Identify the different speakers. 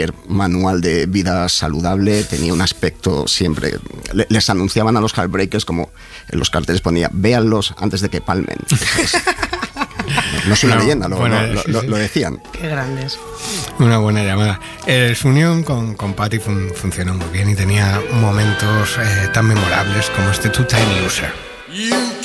Speaker 1: manual de vida saludable, tenía un aspecto siempre... Les anunciaban a los Heartbreakers como en los carteles ponía, véanlos antes de que palmen. No es una leyenda, lo decían.
Speaker 2: Qué grandes.
Speaker 3: Una buena llamada. Su unión con Patty funcionó muy bien y tenía momentos tan memorables como este Two Time Loser.